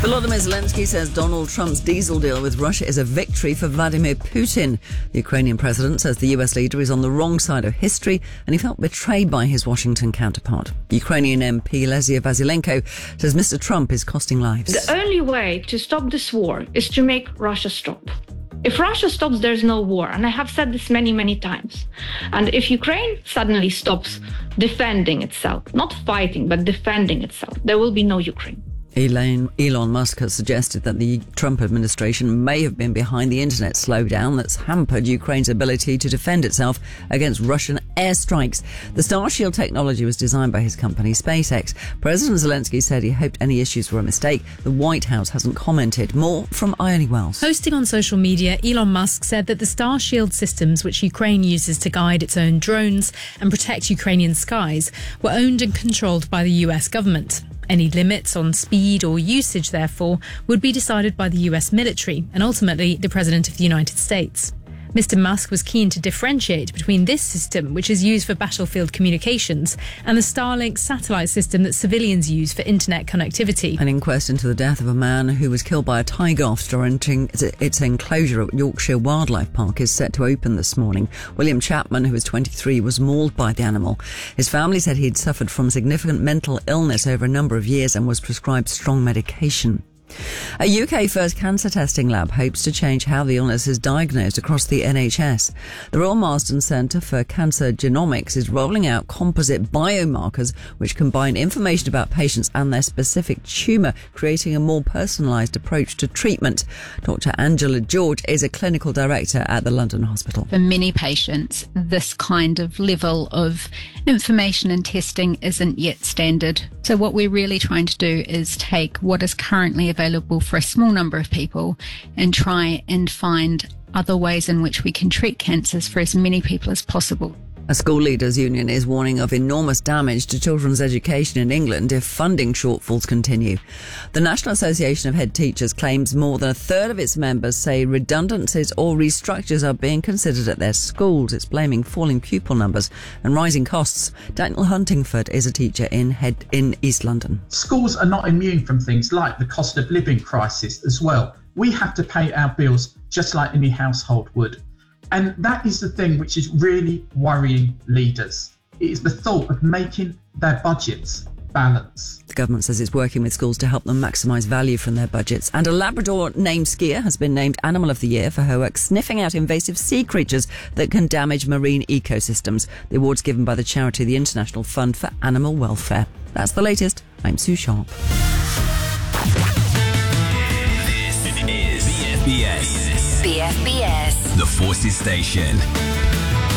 Volodymyr Zelensky says Donald Trump's diesel deal with Russia is a victory for Vladimir Putin. The Ukrainian president says the US leader is on the wrong side of history and he felt betrayed by his Washington counterpart. Ukrainian MP Lesia Vasilenko says Mr. Trump is costing lives. The only way to stop this war is to make Russia stop. If Russia stops, there's no war. And I have said this many, many times. And if Ukraine suddenly stops defending itself, not fighting, but defending itself, there will be no Ukraine. Elon Musk has suggested that the Trump administration may have been behind the internet slowdown that's hampered Ukraine's ability to defend itself against Russian airstrikes. The Starshield technology was designed by his company, SpaceX. President Zelensky said he hoped any issues were a mistake. The White House hasn't commented. More from Ione Wells. Posting on social media, Elon Musk said that the Starshield systems, which Ukraine uses to guide its own drones and protect Ukrainian skies, were owned and controlled by the US government. Any limits on speed or usage, therefore, would be decided by the US military and ultimately the President of the United States. Mr. Musk was keen to differentiate between this system, which is used for battlefield communications, and the Starlink satellite system that civilians use for internet connectivity. An inquest into the death of a man who was killed by a tiger after entering its enclosure at Yorkshire Wildlife Park is set to open this morning. William Chapman, who was 23, was mauled by the animal. His family said he'd suffered from significant mental illness over a number of years and was prescribed strong medication. A UK first cancer testing lab hopes to change how the illness is diagnosed across the NHS. The Royal Marsden Centre for Cancer Genomics is rolling out composite biomarkers which combine information about patients and their specific tumour, creating a more personalised approach to treatment. Dr. Angela George is a clinical director at the London Hospital. For many patients, this kind of level of information and testing isn't yet standard. So what we're really trying to do is take what is currently available for a small number of people and try and find other ways in which we can treat cancers for as many people as possible. A school leaders' union is warning of enormous damage to children's education in England if funding shortfalls continue. The National Association of Head Teachers claims more than a third of its members say redundancies or restructures are being considered at their schools. It's blaming falling pupil numbers and rising costs. Daniel Huntingford is a teacher in East London. Schools are not immune from things like the cost of living crisis as well. We have to pay our bills just like any household would. And that is the thing which is really worrying leaders. It is the thought of making their budgets balance. The government says it's working with schools to help them maximise value from their budgets. And a Labrador named skier has been named Animal of the Year for her work sniffing out invasive sea creatures that can damage marine ecosystems. The award's given by the charity the International Fund for Animal Welfare. That's the latest. I'm Sue Sharp. This is BFBS. BFBS. The Forces Station.